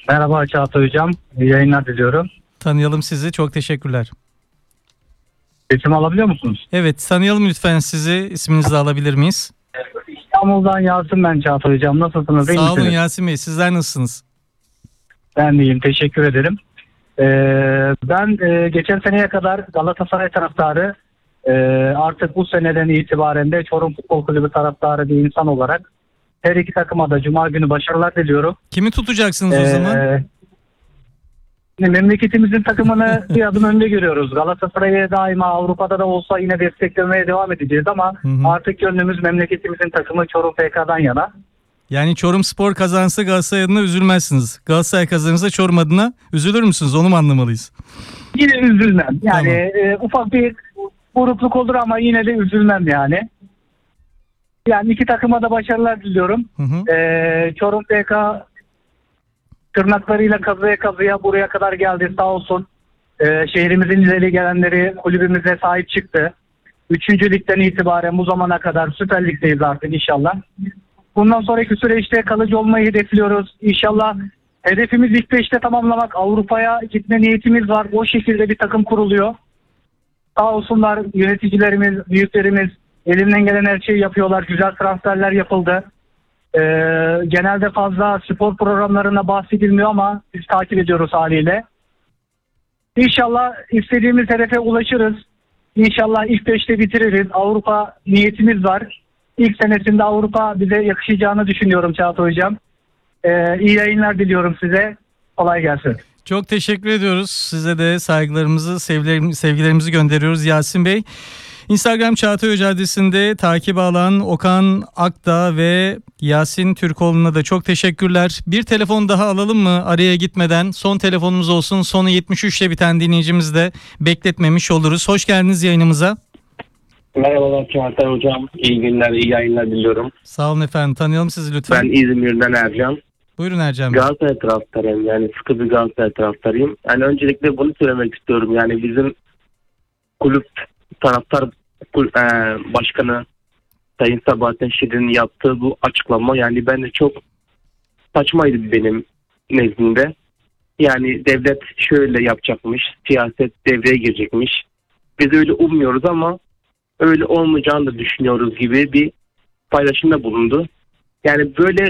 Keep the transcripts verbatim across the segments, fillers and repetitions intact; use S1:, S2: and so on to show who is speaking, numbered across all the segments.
S1: Merhaba Çağatay Hocam. İyi yayınlar diliyorum.
S2: Tanıyalım sizi. Çok teşekkürler.
S1: Sesimi alabiliyor musunuz?
S2: Evet, tanıyalım lütfen sizi. İsminizi de alabilir miyiz?
S1: İstanbul'dan Yasin ben Çağatay Hocam. Nasılsınız? İyi
S2: Sağ olun
S1: misiniz?
S2: Yasin Bey. Sizler nasılsınız?
S1: Ben de iyiyim. Teşekkür ederim. Ee, ben e, geçen seneye kadar Galatasaray taraftarı, e, artık bu seneden itibaren de Çorum Futbol Kulübü taraftarı bir insan olarak her iki takıma da Cuma günü başarılar diliyorum.
S2: Kimi tutacaksınız o
S1: Ee,
S2: zaman?
S1: Memleketimizin takımını bir adım önde görüyoruz. Galatasaray'ı daima Avrupa'da da olsa yine desteklemeye devam edeceğiz ama
S2: Hı hı.
S1: artık gönlümüz memleketimizin takımı Çorum F K'dan yana.
S2: Yani Çorum Spor kazansa Galatasaray adına üzülmezsiniz. Galatasaray kazanırsa Çorum adına üzülür müsünüz? Onu mu anlamalıyız?
S1: Yine üzülmem. Yani
S2: Tamam.
S1: e, ufak bir burukluk olur ama yine de üzülmem yani. Yani iki takıma da başarılar diliyorum.
S2: Hı hı.
S1: E, Çorum F K tırnaklarıyla kazıya kazıya buraya kadar geldi sağ olsun. E, şehrimizin ileri gelenleri kulübümüze sahip çıktı. Üçüncü ligden itibaren bu zamana kadar Süper Lig'deyiz artık inşallah. Bundan sonraki süreçte kalıcı olmayı hedefliyoruz. İnşallah hedefimiz ilk beşte tamamlamak. Avrupa'ya gitme niyetimiz var. O şekilde bir takım kuruluyor. Sağ olsunlar yöneticilerimiz, büyüklerimiz elinden gelen her şeyi yapıyorlar. Güzel transferler yapıldı. Ee, genelde fazla spor programlarına bahsedilmiyor ama biz takip ediyoruz haliyle. İnşallah istediğimiz hedefe ulaşırız. İnşallah ilk beşte bitiririz. Avrupa niyetimiz var. İlk senesinde Avrupa bize yakışacağını düşünüyorum Çağatay Hocam. Ee, iyi yayınlar diliyorum size. Kolay gelsin.
S2: Çok teşekkür ediyoruz. Size de saygılarımızı, sevgilerimizi gönderiyoruz Yasin Bey. Instagram Çağatay Hoca adresinde takip alan Okan Akdağ ve Yasin Türkoğlu'na da çok teşekkürler. Bir telefon daha alalım mı araya gitmeden? Son telefonumuz olsun. Sonu yetmiş üçle biten dinleyicimizi de bekletmemiş oluruz. Hoş geldiniz yayınımıza.
S3: Merhabalar Çağatay Hocam. İyi günler, iyi yayınlar diliyorum.
S2: Sağ olun efendim. Tanıyalım sizi lütfen.
S3: Ben İzmir'den Ercan.
S2: Buyurun Ercan Bey.
S3: Galatasaray taraftarıyım. Yani sıkı bir Galatasaray taraftarıyım. Yani öncelikle bunu söylemek istiyorum. Yani bizim kulüp taraftar kul, e, başkanı Sayın Sabahattin Şirin'in yaptığı bu açıklama yani bence çok saçmaydı benim nezdimde. Yani devlet şöyle yapacakmış, siyaset devreye girecekmiş. Biz öyle ummuyoruz ama öyle olmayacağını da düşünüyoruz gibi bir paylaşımda bulundu. Yani böyle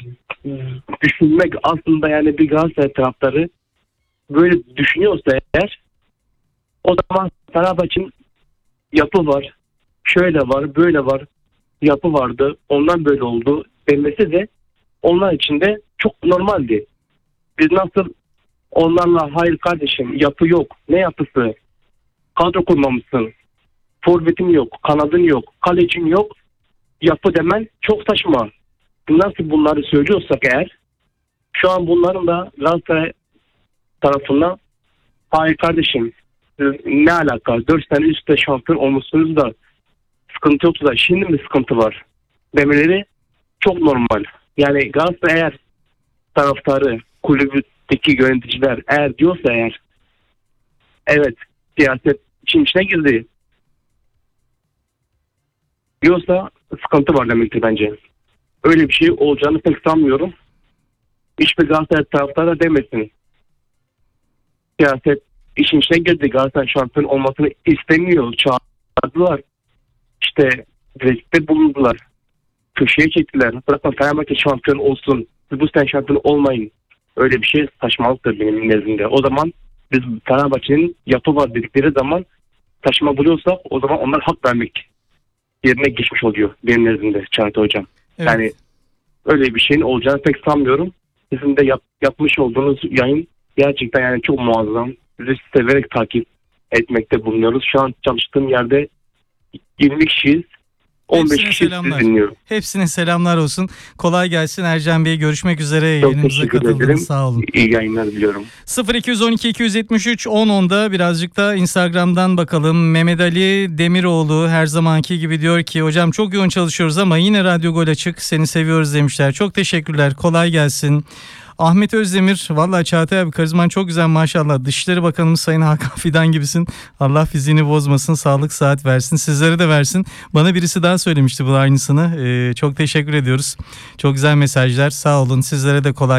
S3: düşünmek aslında yani bir Galatasaray taraftarı böyle düşünüyorsa eğer o zaman Fenerbahçe'nin yapı var, şöyle var, böyle var, yapı vardı, ondan böyle oldu denmesi de onlar için de çok normaldi. Biz nasıl onlarla hayır kardeşim yapı yok, ne yapısı, kadro kurmamışsın, forvetin yok, kanadın yok, kalecin yok, yapı demen çok saçma. Nasıl bunları söylüyorsak eğer şu an bunların da Galatasaray tarafından hayır kardeşim ne alaka dört sene üstte şampiyon olmuşsunuz da sıkıntı yoksa da şimdi mi sıkıntı var demeleri çok normal. Yani Galatasaray eğer taraftarı kulübündeki yöneticiler eğer diyorsa eğer evet siyaset için içine girdi diyorsa sıkıntı var demektir bence. Öyle bir şey olacağını pek sanmıyorum. Hiçbir Galatasaray taraftarı demesin. Siyaset işin içine girdi. Galatasaray şampiyon olmasını istemiyor. Çağırdılar. İşte direkte bulundular. Köşeye çektiler. Bırakın Fenerbahçe şampiyon olsun. Siz bu sene şampiyon olmayın. Öyle bir şey saçmalıktır benim nezdimde. O zaman biz Fenerbahçe'nin yapı var dedikleri zaman saçma buluyorsak o zaman onlar hak vermek yerine geçmiş oluyor benim nezdimde Çağatay Hocam.
S2: Evet.
S3: Yani öyle bir şeyin olacağını pek sanmıyorum. Sizin de yap, yapmış olduğunuz yayın gerçekten yani çok muazzam. Sizi severek takip etmekte bulunuyoruz. Şu an çalıştığım yerde yirmi kişiyiz. on beş
S2: Hepsine
S3: kişi
S2: selamlar.
S3: sizi dinliyorum.
S2: Hepsine selamlar olsun. Kolay gelsin Ercan Bey. Görüşmek üzere.
S3: Çok
S2: Yayınımıza
S3: teşekkür ederim.
S2: katıldınız. Sağ olun.
S3: İyi yayınlar diliyorum.
S2: sıfır iki on iki iki yetmiş üç on onda birazcık da Instagram'dan bakalım. Mehmet Ali Demiroğlu her zamanki gibi diyor ki hocam çok yoğun çalışıyoruz ama yine Radyo Gol açık. Seni seviyoruz demişler. Çok teşekkürler. Kolay gelsin. Ahmet Özdemir, vallahi Çağatay abi karizman çok güzel maşallah. Dışişleri Bakanımız Sayın Hakan Fidan gibisin. Allah fiziğini bozmasın, sağlık saat versin. Sizlere de versin. Bana birisi daha söylemişti bu aynısını. Ee, çok teşekkür ediyoruz. Çok güzel mesajlar. Sağ olun. Sizlere de kolay